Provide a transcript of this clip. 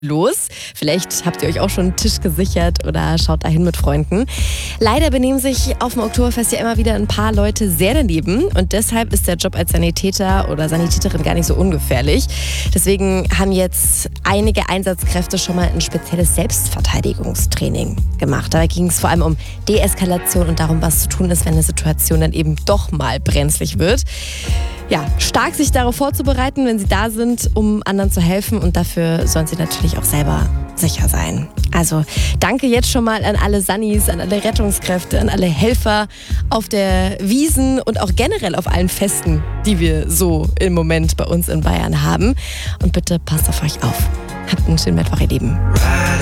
los. Vielleicht habt ihr euch auch schon einen Tisch gesichert oder schaut dahin mit Freunden. Leider benehmen sich auf dem Oktoberfest ja immer wieder ein paar Leute sehr daneben und deshalb ist der Job als Sanitäter oder Sanitäterin gar nicht so ungefährlich. Deswegen haben jetzt einige Einsatzkräfte schon mal ein spezielles Selbstverteidigungstraining gemacht. Dabei ging es vor allem um Deeskalation und darum, was zu tun ist, wenn eine Situation dann eben doch mal brenzlig wird. Ja, stark sich darauf vorzubereiten, wenn sie da sind, um anderen zu helfen und dafür sollen sie natürlich auch selber sicher sein. Also danke jetzt schon mal an alle Sannis, an alle Rettungskräfte, an alle Helfer auf der Wiesn und auch generell auf allen Festen, die wir so im Moment bei uns in Bayern haben. Und bitte passt auf euch auf. Habt einen schönen Mittwoch, ihr Lieben.